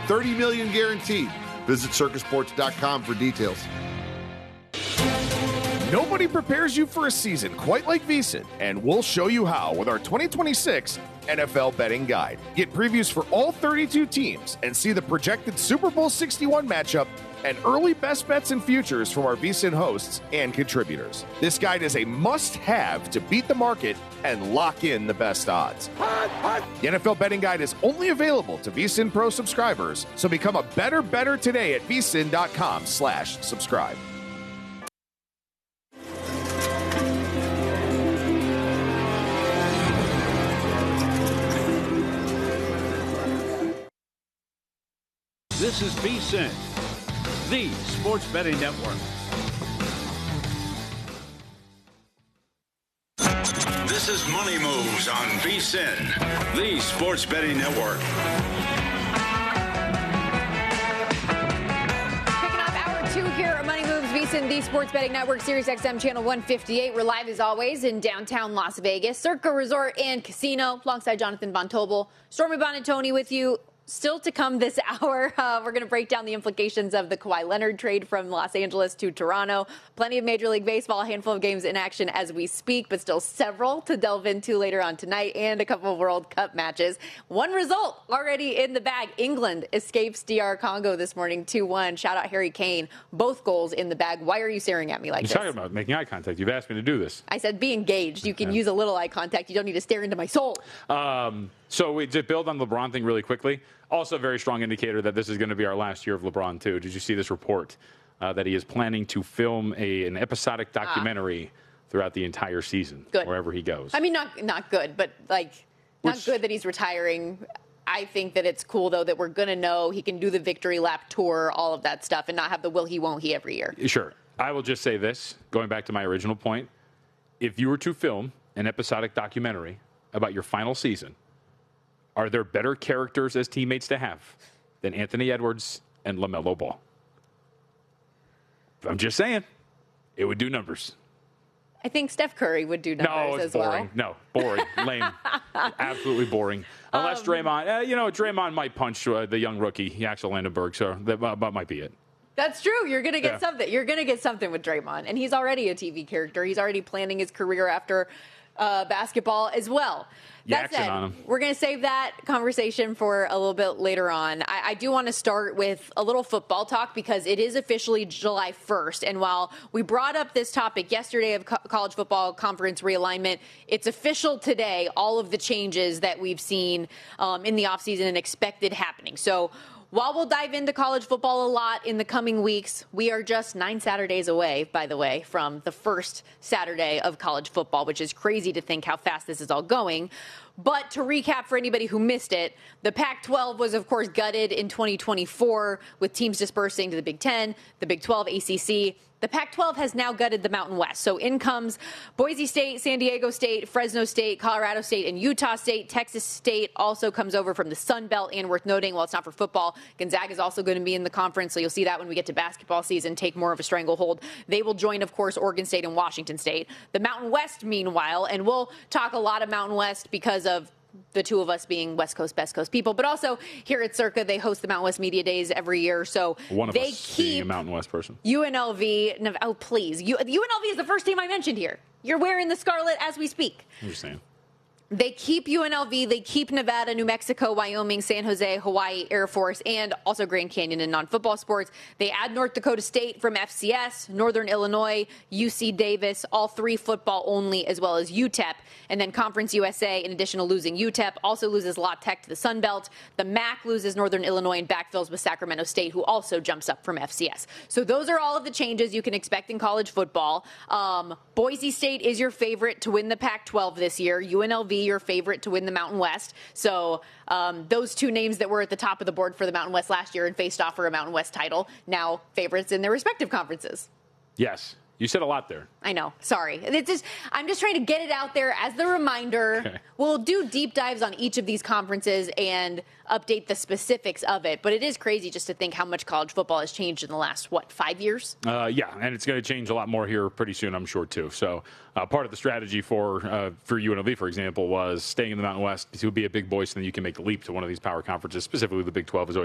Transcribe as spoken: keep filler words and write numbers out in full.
thirty million dollars guaranteed. Visit circa sports dot com for details. Nobody prepares you for a season quite like VSiN, and we'll show you how with our twenty twenty-six N F L Betting Guide. Get previews for all thirty-two teams and see the projected Super Bowl sixty-one matchup and early best bets and futures from our VSiN hosts and contributors. This guide is a must-have to beat the market and lock in the best odds. The N F L Betting Guide is only available to VSiN Pro subscribers, so become a better better today at vsin.com slash subscribe. This is VSiN, the Sports Betting Network. This is Money Moves on VSiN, the Sports Betting Network. Kicking off hour two here at Money Moves, VSiN, the Sports Betting Network, Sirius X M Channel one fifty-eight. We're live as always in downtown Las Vegas, Circa Resort and Casino, alongside Jonathan Von Tobel, Stormy Buonantony with you. Still to come this hour, uh, we're going to break down the implications of the Kawhi Leonard trade from Los Angeles to Toronto. Plenty of Major League Baseball, a handful of games in action as we speak, but still several to delve into later on tonight, and a couple of World Cup matches. One result already in the bag. England escapes D R Congo this morning two one. Shout out Harry Kane. Both goals in the bag. Why are you staring at me like You're this? talking about making eye contact. You've asked me to do this. I said be engaged. You can use a little eye contact. You don't need to stare into my soul. Um, so we did build on the LeBron thing really quickly. Also a very strong indicator that this is going to be our last year of LeBron, too. Did you see this report uh, that he is planning to film a, an episodic documentary ah. throughout the entire season, good. wherever he goes? I mean, not not good, but, like, not Which, good that he's retiring. I think that it's cool, though, that we're going to know he can do the victory lap tour, all of that stuff, and not have the will he, won't he every year. Sure. I will just say this, going back to my original point. If you were to film an episodic documentary about your final season, are there better characters as teammates to have than Anthony Edwards and LaMelo Ball? I'm just saying, it would do numbers. I think Steph Curry would do numbers no, it's as boring. well. No, boring, lame, absolutely boring. Unless um, Draymond, uh, you know, Draymond might punch uh, the young rookie, Axel Landenberg, so that, uh, that might be it. That's true. You're going to get yeah. something. You're going to get something with Draymond, and he's already a T V character. He's already planning his career after uh, basketball as well. That said, on him. We're going to save that conversation for a little bit later on. I, I do want to start with a little football talk because it is officially July first. And while we brought up this topic yesterday of co- college football conference realignment, it's official today, all of the changes that we've seen um, in the offseason and expected happening. So while we'll dive into college football a lot in the coming weeks, we are just nine Saturdays away, by the way, from the first Saturday of college football, which is crazy to think how fast this is all going. But to recap for anybody who missed it, the Pac twelve was, of course, gutted in twenty twenty-four with teams dispersing to the Big Ten, the Big twelve, A C C. The Pac twelve has now gutted the Mountain West. So in comes Boise State, San Diego State, Fresno State, Colorado State, and Utah State. Texas State also comes over from the Sun Belt. And worth noting, while it's not for football, Gonzaga is also going to be in the conference. So you'll see that when we get to basketball season, take more of a stranglehold. They will join, of course, Oregon State and Washington State. The Mountain West, meanwhile, and we'll talk a lot of Mountain West because of the two of us being West Coast, Best Coast people, but also here at Circa, they host the Mountain West Media Days every year. So one of they us keep being a Mountain West person. U N L V. Oh, please. U N L V is the first team I mentioned here. You're wearing the scarlet as we speak. I'm just saying. They keep U N L V, they keep Nevada, New Mexico, Wyoming, San Jose, Hawaii, Air Force, and also Grand Canyon in non-football sports. They add North Dakota State from F C S, Northern Illinois, U C Davis, all three football only, as well as U T E P. And then Conference U S A, in addition to losing U T E P, also loses La Tech to the Sun Belt. The M A C loses Northern Illinois and backfills with Sacramento State, who also jumps up from F C S. So those are all of the changes you can expect in college football. Um, Boise State is your favorite to win the Pac twelve this year. U N L V, your favorite to win the Mountain West. So um, those two names that were at the top of the board for the Mountain West last year and faced off for a Mountain West title, now favorites in their respective conferences. Yes. You said a lot there. I know. Sorry. It's just, I'm just trying to get it out there as the reminder. Okay. We'll do deep dives on each of these conferences and update the specifics of it. But it is crazy just to think how much college football has changed in the last, what, five years? Uh, yeah, and it's going to change a lot more here pretty soon, I'm sure, too. So uh, part of the strategy for uh, for U N L V, for example, was staying in the Mountain West to be a big boy so then you can make the leap to one of these power conferences, specifically the Big twelve is always